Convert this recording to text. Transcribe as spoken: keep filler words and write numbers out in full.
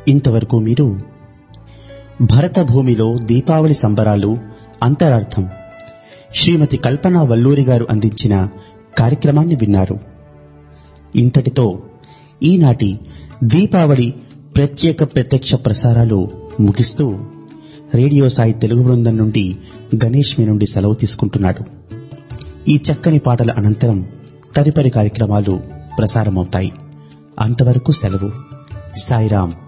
ఇంతవరకు మీరు భరత భూమిలో దీపావళి సంబరాలు అంతరార్థం శ్రీమతి కల్పన వల్లూరి గారు అందించిన కార్యక్రమాన్ని విన్నారు. ఇంతటితో ఈనాటి దీపావళి ప్రత్యేక ప్రత్యక్ష ప్రసారాలు ముగిస్తూ రేడియో సాయి తెలుగు బృందం నుండి గణేష్ మీ నుండి సెలవు తీసుకుంటున్నాడు. ఈ చక్కని పాటల అనంతరం తదుపరి కార్యక్రమాలు ప్రసారమవుతాయి. అంతవరకు సెలవు. సాయిరాం.